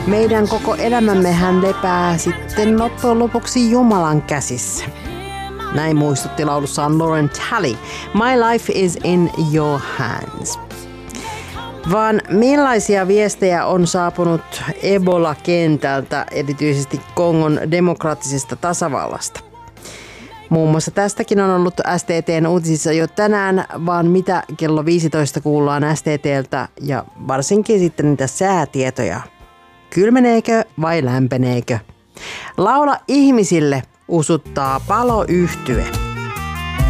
Meidän koko elämämmehän lepää sitten loppujen lopuksi Jumalan käsissä. Näin muistutti laulussaan Lauren Talley. My life is in your hands. Vaan millaisia viestejä on saapunut Ebola-kentältä, erityisesti Kongon demokraattisesta tasavallasta? Muun muassa tästäkin on ollut STT:n uutisissa jo tänään, vaan mitä kello 15 kuullaan STT:ltä ja varsinkin sitten niitä säätietoja. Kylmeneekö vai lämpeneekö? Laula ihmisille usuttaa Paloyhtye.